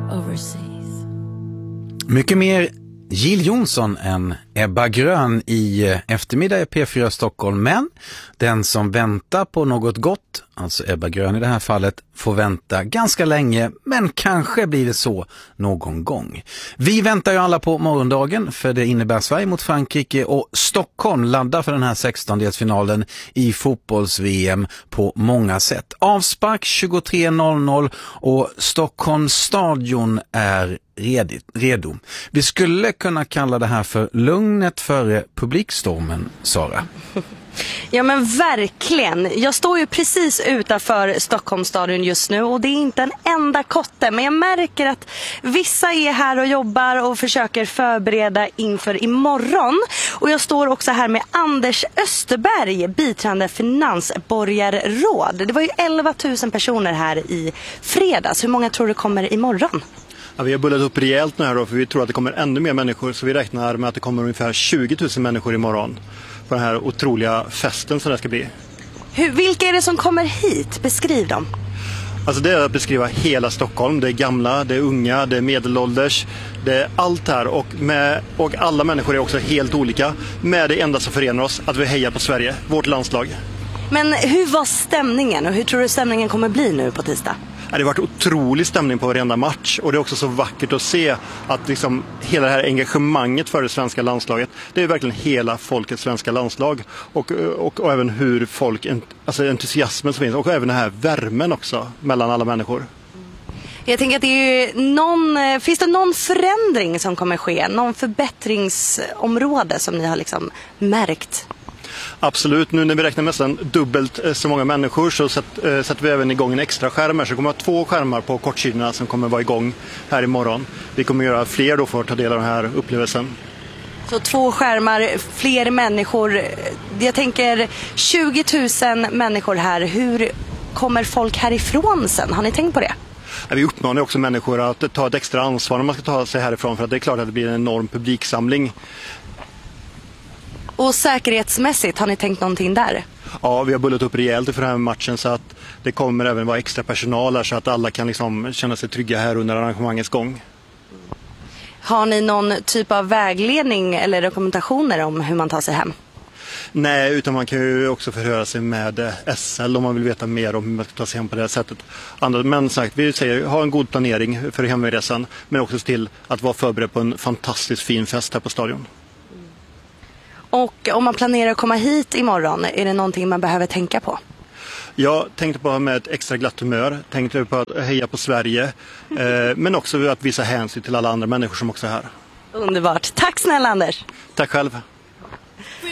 overseas. Mycket mer Jill Johnson än Ebba Grön i eftermiddag i P4 Stockholm, men den som väntar på något gott, alltså Ebba Grön i det här fallet, får vänta ganska länge, men kanske blir det så någon gång. Vi väntar ju alla på morgondagen, för det innebär Sverige mot Frankrike, och Stockholm laddar för den här 16-delsfinalen i fotbolls-VM på många sätt. Avspark 23.00 och Stockholms stadion är redo. Vi skulle kunna kalla det här för lugnet före publikstormen, Sara. Ja, men verkligen. Jag står ju precis utanför Stockholms stadion just nu och det är inte en enda kotte. Men jag märker att vissa är här och jobbar och försöker förbereda inför imorgon. Och jag står också här med Anders Österberg, biträdande finansborgarråd. Det var ju 11 000 personer här i fredags. Hur många tror du kommer imorgon? Ja, vi har bullat upp rejält nu här då, för vi tror att det kommer ännu mer människor. Så vi räknar med att det kommer ungefär 20 000 människor imorgon på den här otroliga festen som det ska bli. Vilka är det som kommer hit? Beskriv dem. Alltså det är att beskriva hela Stockholm. Det är gamla, det är unga, det är medelålders. Det är allt här och alla människor är också helt olika. Med det enda som förenar oss, att vi hejar på Sverige, vårt landslag. Men hur var stämningen och hur tror du stämningen kommer bli nu på tisdag? Det har varit otrolig stämning på varenda match och det är också så vackert att se att liksom hela det här engagemanget för det svenska landslaget, det är verkligen hela folkets svenska landslag och även hur folk, alltså entusiasmen som finns och även den här värmen också mellan alla människor. Jag tänker att det är finns det någon förändring som kommer ske, någon förbättringsområde som ni har liksom märkt? Absolut, nu när vi räknar nästan dubbelt så många människor så sätter vi även igång en extra skärm här. Så kommer att ha 2 skärmar på kortsidorna som kommer vara igång här imorgon. Vi kommer göra fler då för att ta del av den här upplevelsen. Så 2 skärmar, fler människor. Jag tänker 20 000 människor här. Hur kommer folk härifrån sen? Har ni tänkt på det? Vi uppmanar också människor att ta ett extra ansvar när man ska ta sig härifrån, för att det är klart att det blir en enorm publiksamling. Och säkerhetsmässigt, har ni tänkt någonting där? Ja, vi har bullat upp rejält för den här matchen så att det kommer även vara extra personal här så att alla kan liksom känna sig trygga här under arrangemangets gång. Har ni någon typ av vägledning eller rekommendationer om hur man tar sig hem? Nej, utan man kan ju också förhöra sig med SL om man vill veta mer om hur man ska ta sig hem på det här sättet. Men sagt, vi säger ha en god planering för hemresan, men också till att vara förberedd på en fantastiskt fin fest här på stadion. Och om man planerar att komma hit imorgon, är det någonting man behöver tänka på? Jag tänkte på med ett extra glatt humör, tänkte på att heja på Sverige, men också att visa hänsyn till alla andra människor som också är här. Underbart. Tack snälla Anders. Tack själv.